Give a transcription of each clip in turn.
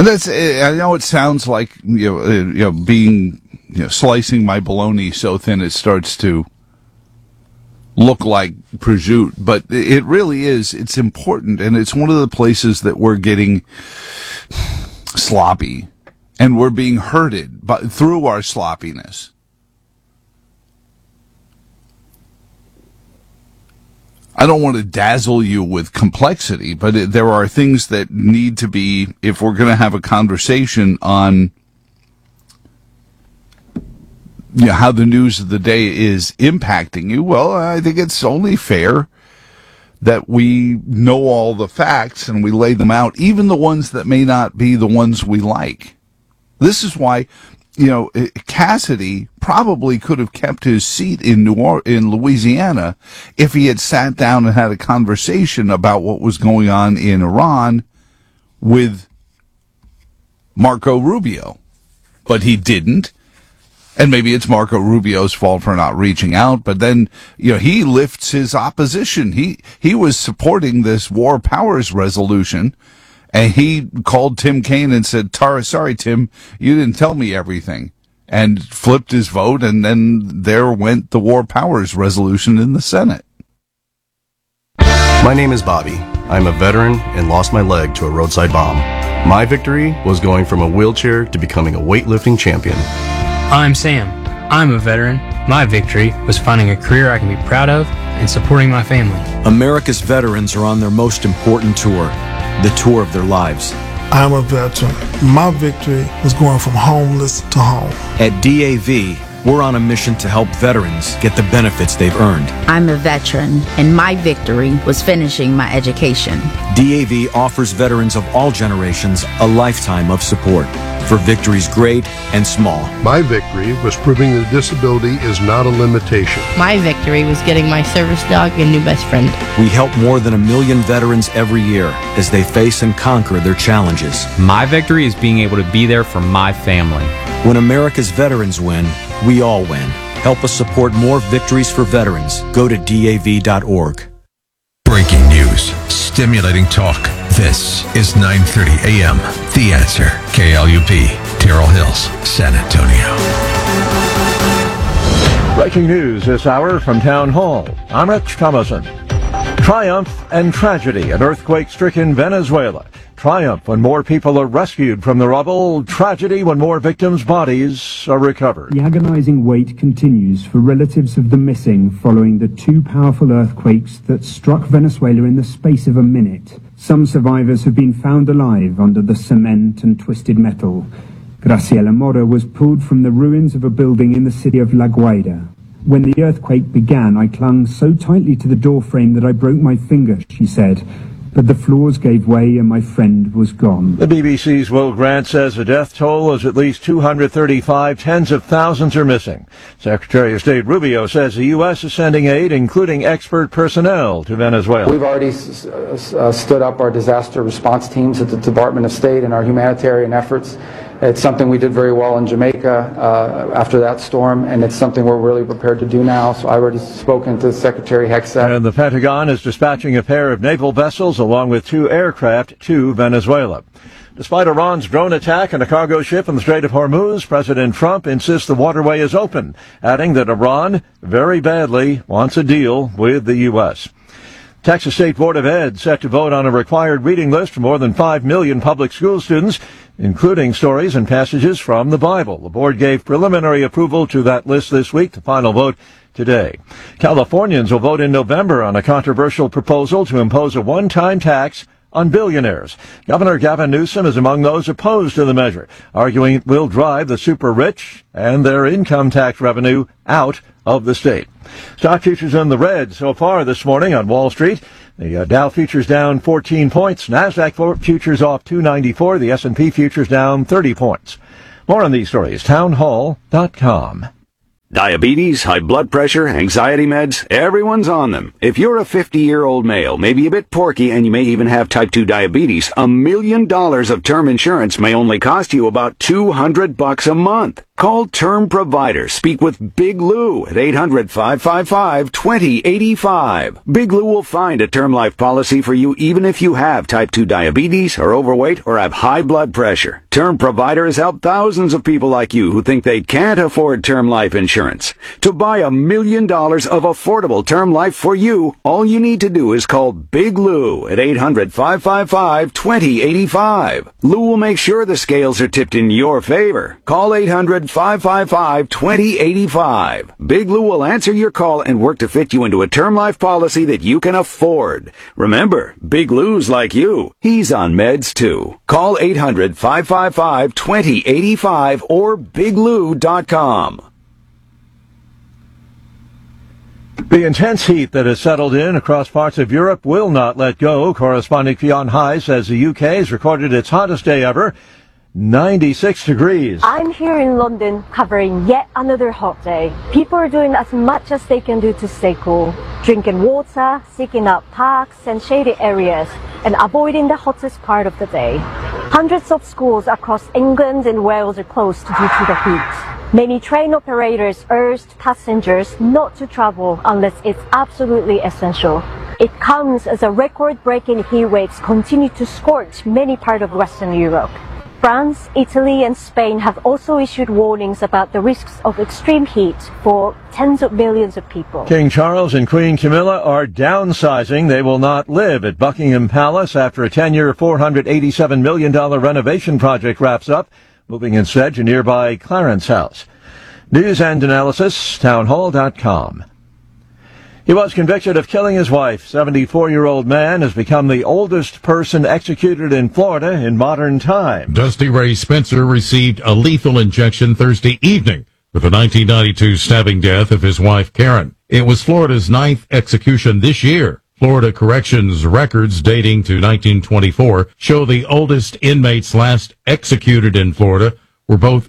And that's, I know it sounds like, being, slicing my bologna so thin it starts to look like prosciutto, but it really is, it's important, and it's one of the places that we're getting sloppy, and we're being hurted through our sloppiness. I don't want to dazzle you with complexity, but there are things that need to be, if we're going to have a conversation on how the news of the day is impacting you, well, I think it's only fair that we know all the facts and we lay them out, even the ones that may not be the ones we like. This is why, Cassidy probably could have kept his seat in Louisiana if he had sat down and had a conversation about what was going on in Iran with Marco Rubio. But he didn't. And maybe it's Marco Rubio's fault for not reaching out, but then, he lifts his opposition. He was supporting this War Powers resolution, and he called Tim Kaine and said, sorry, Tim, you didn't tell me everything, and flipped his vote, and then there went the War Powers resolution in the Senate. My name is Bobby. I'm a veteran and lost my leg to a roadside bomb. My victory was going from a wheelchair to becoming a weightlifting champion. I'm Sam. I'm a veteran. My victory was finding a career I can be proud of and supporting my family. America's veterans are on their most important tour, the tour of their lives. I'm a veteran. My victory was going from homeless to home. At DAV, we're on a mission to help veterans get the benefits they've earned. I'm a veteran, and my victory was finishing my education. DAV offers veterans of all generations a lifetime of support for victories great and small. My victory was proving that disability is not a limitation. My victory was getting my service dog a new best friend. We help more than 1 million veterans every year as they face and conquer their challenges. My victory is being able to be there for my family. When America's veterans win, we all win. Help us support more victories for veterans. Go to DAV.org. Breaking news, stimulating talk. This is 9:30 a.m. The Answer. KLUP, Terrell Hills, San Antonio. Breaking news this hour from Town Hall. I'm Rich Thomason. Triumph and tragedy in earthquake-stricken Venezuela. Triumph when more people are rescued from the rubble. Tragedy when more victims' bodies are recovered. The agonizing wait continues for relatives of the missing following the two powerful earthquakes that struck Venezuela in the space of a minute. Some survivors have been found alive under the cement and twisted metal. Graciela Mora was pulled from the ruins of a building in the city of La Guaira. When the earthquake began, I clung so tightly to the doorframe that I broke my finger, she said. But the floors gave way and my friend was gone. The BBC's Will Grant says the death toll is at least 235. Tens of thousands are missing. Secretary of State Rubio says the U.S. is sending aid, including expert personnel, to Venezuela. We've already stood up our disaster response teams at the Department of State and our humanitarian efforts. It's something we did very well in Jamaica after that storm, and it's something we're really prepared to do now. So I've already spoken to Secretary Hegseth. And the Pentagon is dispatching a pair of naval vessels along with 2 aircraft to Venezuela. Despite Iran's drone attack on a cargo ship in the Strait of Hormuz, President Trump insists the waterway is open, adding that Iran very badly wants a deal with the U.S. Texas State Board of Ed set to vote on a required reading list for more than 5 million public school students, including stories and passages from the Bible. The board gave preliminary approval to that list this week. The final vote today. Californians will vote in November on a controversial proposal to impose a one-time tax on billionaires. Governor Gavin Newsom is among those opposed to the measure, arguing it will drive the super rich and their income tax revenue out of the state. Stock futures in the red so far this morning on Wall Street. The Dow futures down 14 points. NASDAQ futures off 294. The S&P futures down 30 points. More on these stories, townhall.com. Diabetes, high blood pressure, anxiety meds, everyone's on them. If you're a 50-year-old male, maybe a bit porky, and you may even have type 2 diabetes, $1 million of term insurance may only cost you about $200 a month. Call Term Provider. Speak with Big Lou at 800-555-2085. Big Lou will find a term life policy for you even if you have type 2 diabetes, are overweight, or have high blood pressure. Term Provider has helped thousands of people like you who think they can't afford term life insurance. To buy $1 million of affordable term life for you, all you need to do is call Big Lou at 800-555-2085. Lou will make sure the scales are tipped in your favor. Call 800-555-2085. Big Lou will answer your call and work to fit you into a term life policy that you can afford. Remember, Big Lou's like you. He's on meds too. Call 800-555-2085 or biglou.com. The intense heat that has settled in across parts of Europe will not let go. Correspondent Fionn High says the UK has recorded its hottest day ever, 96 degrees. I'm here in London covering yet another hot day. People are doing as much as they can do to stay cool, drinking water, seeking out parks and shady areas, and avoiding the hottest part of the day. Hundreds of schools across England and Wales are closed due to the heat. Many train operators urged passengers not to travel unless it's absolutely essential. It comes as a record-breaking heat waves continue to scorch many parts of Western Europe. France, Italy and Spain have also issued warnings about the risks of extreme heat for tens of millions of people. King Charles and Queen Camilla are downsizing. They will not live at Buckingham Palace after a 10-year, $487 million renovation project wraps up, moving instead to nearby Clarence House. News and analysis, townhall.com. He was convicted of killing his wife. 74-year-old man has become the oldest person executed in Florida in modern times. Dusty Ray Spencer received a lethal injection Thursday evening for the 1992 stabbing death of his wife, Karen. It was Florida's 9th execution this year. Florida Corrections records dating to 1924 show the oldest inmates last executed in Florida were both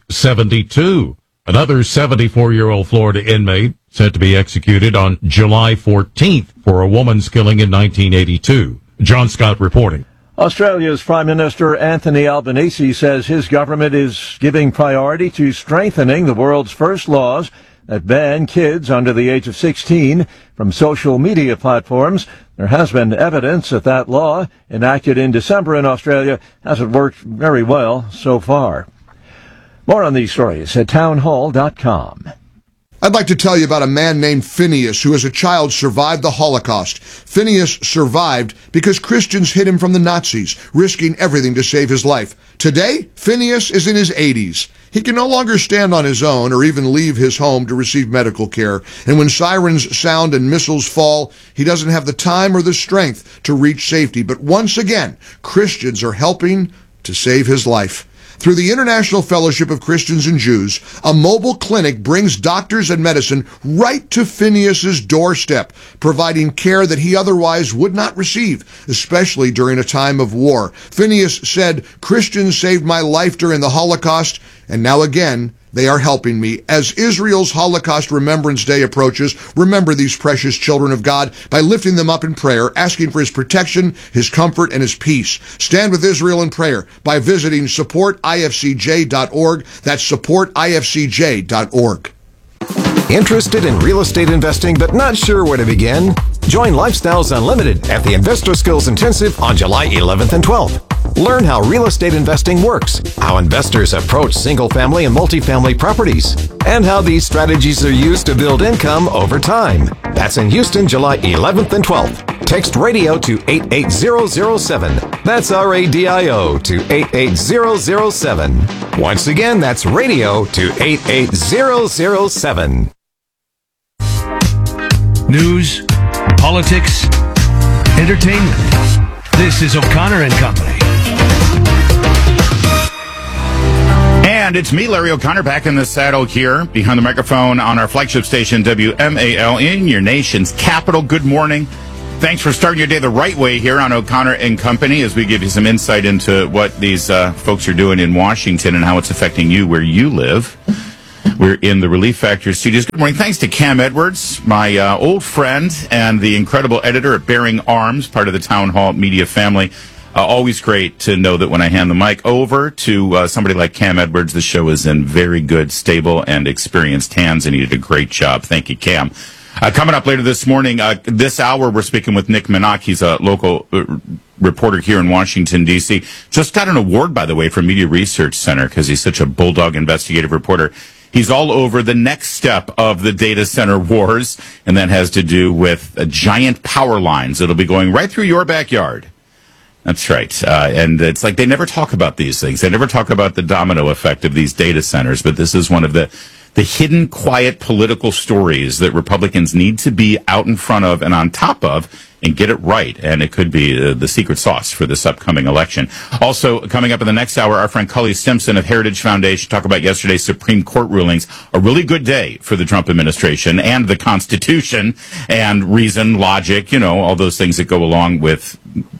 72. Another 74-year-old Florida inmate set to be executed on July 14th for a woman's killing in 1982. John Scott reporting. Australia's Prime Minister Anthony Albanese says his government is giving priority to strengthening the world's first laws that ban kids under the age of 16 from social media platforms. There has been evidence that that law, enacted in December in Australia, hasn't worked very well so far. More on these stories at townhall.com. I'd like to tell you about a man named Phineas who as a child survived the Holocaust. Phineas survived because Christians hid him from the Nazis, risking everything to save his life. Today, Phineas is in his 80s. He can no longer stand on his own or even leave his home to receive medical care. And when sirens sound and missiles fall, he doesn't have the time or the strength to reach safety. But once again, Christians are helping to save his life. Through the International Fellowship of Christians and Jews, a mobile clinic brings doctors and medicine right to Phineas's doorstep, providing care that he otherwise would not receive, especially during a time of war. Phineas said, "Christians saved my life during the Holocaust, and now again, they are helping me." As Israel's Holocaust Remembrance Day approaches, remember these precious children of God by lifting them up in prayer, asking for his protection, his comfort, and his peace. Stand with Israel in prayer by visiting supportifcj.org. That's supportifcj.org. Interested in real estate investing but not sure where to begin? Join Lifestyles Unlimited at the Investor Skills Intensive on July 11th and 12th. Learn how real estate investing works, how investors approach single-family and multifamily properties, and how these strategies are used to build income over time. That's in Houston, July 11th and 12th. Text RADIO to 88007. That's RADIO to 88007. Once again, that's RADIO to 88007. News, politics, entertainment. This is O'Connor and Company. And it's me, Larry O'Connor, back in the saddle here behind the microphone on our flagship station, WMAL, in your nation's capital. Good morning. Thanks for starting your day the right way here on O'Connor and Company as we give you some insight into what these folks are doing in Washington and how it's affecting you where you live. We're in the Relief Factor studios. Good morning. Thanks to Cam Edwards, my old friend and the incredible editor at Bearing Arms, part of the Town Hall Media family. Always great to know that when I hand the mic over to somebody like Cam Edwards, the show is in very good, stable, and experienced hands, and he did a great job. Thank you, Cam. Coming up later this morning, this hour, we're speaking with Nick Minock. He's a local reporter here in Washington, D.C. Just got an award, by the way, from Media Research Center because he's such a bulldog investigative reporter. He's all over the next step of the data center wars, and that has to do with giant power lines that'll be going right through your backyard. That's right. And it's like they never talk about these things. They never talk about the domino effect of these data centers, but this is one of the hidden, quiet political stories that Republicans need to be out in front of and on top of and get it right. And it could be the secret sauce for this upcoming election. Also, coming up in the next hour, our friend Cully Simpson of Heritage Foundation talk about yesterday's Supreme Court rulings. A really good day for the Trump administration and the Constitution and reason, logic, all those things that go along with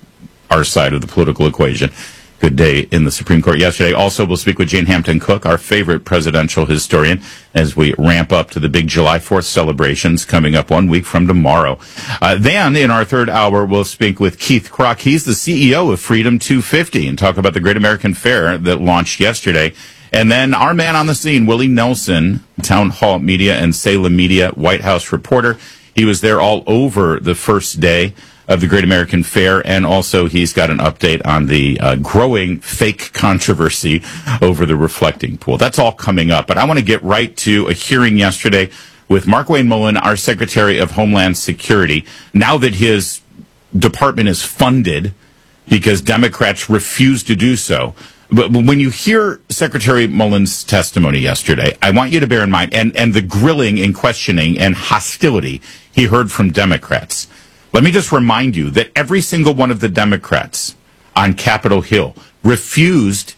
our side of the political equation. Good day in the Supreme Court yesterday. Also, we'll speak with Jane Hampton Cook, our favorite presidential historian, as we ramp up to the big July 4th celebrations coming up 1 week from tomorrow. Then, in our third hour, we'll speak with Keith Krach. He's the CEO of Freedom 250 and talk about the Great American Fair that launched yesterday. And then our man on the scene, Willie Nelson, Town Hall Media and Salem Media White House reporter. He was there all over the first day of the Great American Fair, and also he's got an update on the growing fake controversy over the reflecting pool. That's all coming up, but I want to get right to a hearing yesterday with Markwayne Mullin, our Secretary of Homeland Security, now that his department is funded because Democrats refuse to do so. But when you hear Secretary Mullin's testimony yesterday, I want you to bear in mind, and the grilling and questioning and hostility he heard from Democrats. Let me just remind you that every single one of the Democrats on Capitol Hill refused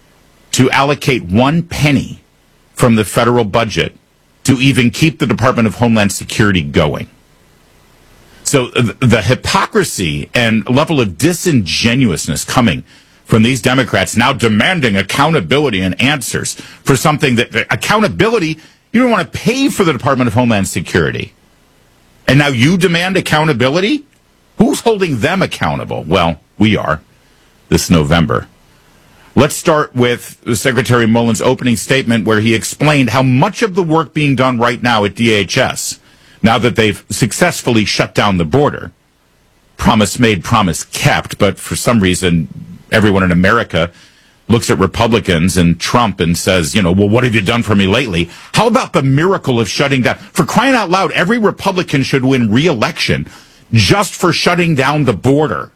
to allocate 1 penny from the federal budget to even keep the Department of Homeland Security going. So the hypocrisy and level of disingenuousness coming from these Democrats now demanding accountability and answers for something that accountability, you don't want to pay for the Department of Homeland Security. And now you demand accountability? Who's holding them accountable? Well, we are this November. Let's start with Secretary Mullin's opening statement where he explained how much of the work being done right now at DHS, now that they've successfully shut down the border, promise made, promise kept, but for some reason everyone in America looks at Republicans and Trump and says, well, what have you done for me lately? How about the miracle of shutting down? For crying out loud, every Republican should win re-election just for shutting down the border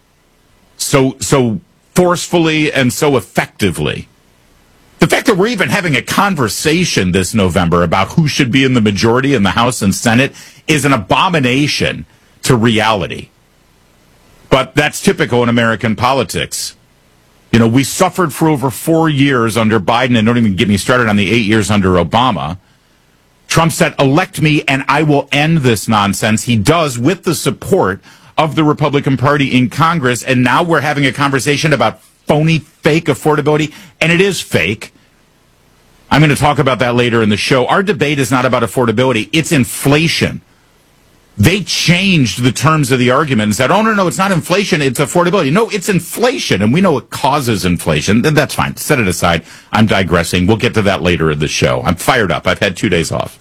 so forcefully and so effectively. The fact that we're even having a conversation this November about who should be in the majority in the House and Senate is an abomination to reality. But that's typical in American politics. We suffered for over 4 years under Biden, and don't even get me started on the 8 years under Obama. Trump said, elect me and I will end this nonsense. He does with the support of the Republican Party in Congress, and now we're having a conversation about phony, fake affordability, and it is fake. I'm going to talk about that later in the show. Our debate is not about affordability. It's inflation. They changed the terms of the argument and said, oh, no, it's not inflation, it's affordability. No, it's inflation, and we know it causes inflation. That's fine. Set it aside. I'm digressing. We'll get to that later in the show. I'm fired up. I've had 2 days off.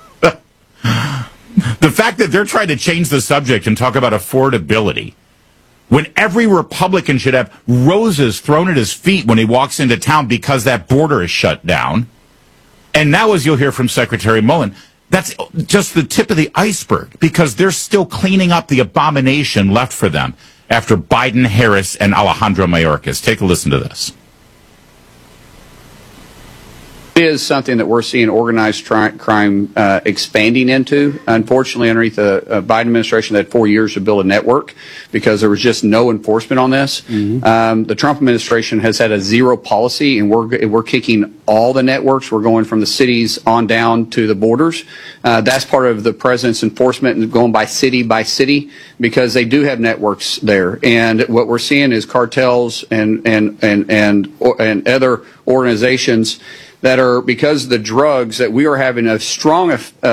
The fact that they're trying to change the subject and talk about affordability, when every Republican should have roses thrown at his feet when he walks into town because that border is shut down. And now, as you'll hear from Secretary Mullin, that's just the tip of the iceberg because they're still cleaning up the abomination left for them after Biden, Harris, and Alejandro Mayorkas. Take a listen to this. It is something that we're seeing organized crime expanding into. Unfortunately, underneath the Biden administration, they had 4 years to build a network because there was just no enforcement on this. The Trump administration has had a zero policy, and we're kicking all the networks. We're going from the cities on down to the borders. That's part of the president's enforcement and going by city because they do have networks there. And what we're seeing is cartels and other organizations that are, because of the drugs, that we are having a strong